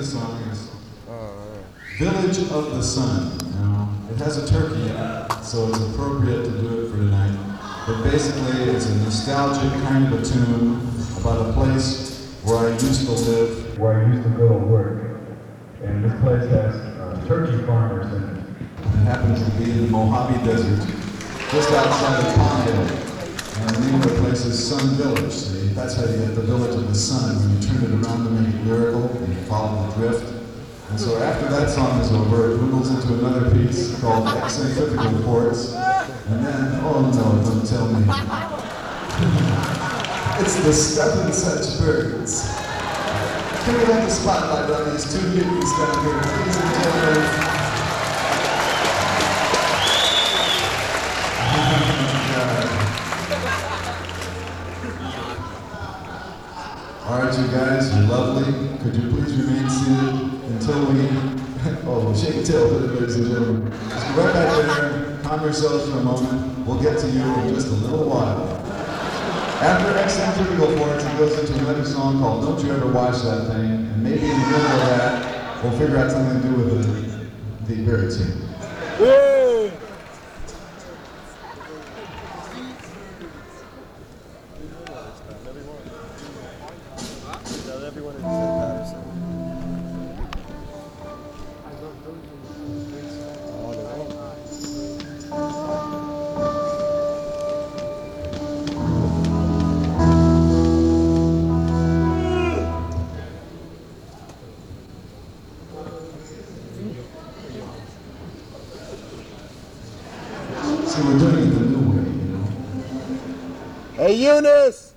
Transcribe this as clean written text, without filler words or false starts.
song is Village of the Sun. Now, it has a turkey in it, so it's appropriate to do it for tonight. But basically, it's a nostalgic kind of a tune about a place where I used to live, where I used to go to work. And this place has turkey farmers in it. It happens to be in the Mojave Desert, just outside of Palmdale. And the name of the place is Sun Village. See, that's how you get the Village of the Sun, when you turn it around to make it lyrical and you follow the drift. And so after that song is over, it dwindles into another piece called Eccentrical Ports. And then, oh no, don't tell me. It's the Stuff and Such Birds. Can we have the spotlight on these two mutants down here, ladies and gentlemen? All right, you guys, you're lovely. Could you please remain seated until we, oh, shake and tail, ladies and gentlemen. Just go right back there, calm yourselves for a moment. We'll get to you in just a little while. After Eccentrical Ports, it goes into another song called Don't You Ever Watch That Thing, and maybe in the middle of that, we'll figure out something to do with the bird scene. Woo! Everyone in Patterson. So we're doing it the new way, you know? Hey, Eunice!